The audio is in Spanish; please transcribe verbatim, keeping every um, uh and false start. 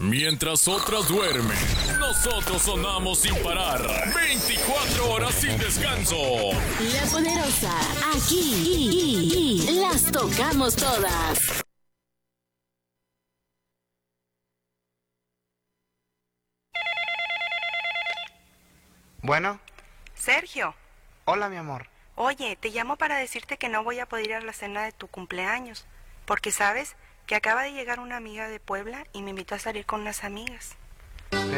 Mientras otras duermen, nosotros sonamos sin parar. veinticuatro horas sin descanso. La Poderosa, aquí las tocamos todas. Bueno. Sergio. Hola, mi amor. Oye, te llamo para decirte que no voy a poder ir a la cena de tu cumpleaños, porque sabes que acaba de llegar una amiga de Puebla y me invitó a salir con unas amigas.